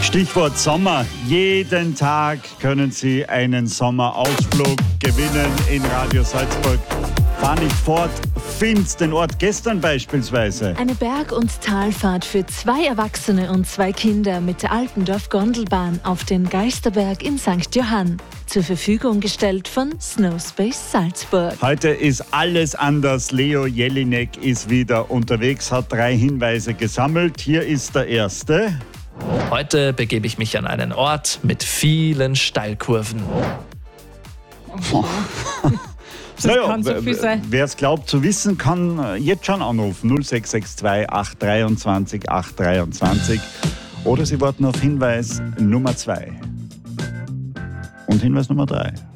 Stichwort Sommer. Jeden Tag können Sie einen Sommerausflug gewinnen in Radio Salzburg. Fahr nicht fort, find's den Ort gestern beispielsweise. Eine Berg- und Talfahrt für 2 Erwachsene und 2 Kinder mit der Altendorf-Gondelbahn auf den Geisterberg in St. Johann. Zur Verfügung gestellt von Snowspace Salzburg. Heute ist alles anders. Leo Jelinek ist wieder unterwegs, hat 3 Hinweise gesammelt. Hier ist der erste. Heute begebe ich mich an einen Ort mit vielen Steilkurven. Das kann so viel sein. Wer es glaubt zu wissen, kann jetzt schon anrufen. 0662 823 823. Oder Sie warten auf Hinweis Nummer 2. Und Hinweis Nummer 3.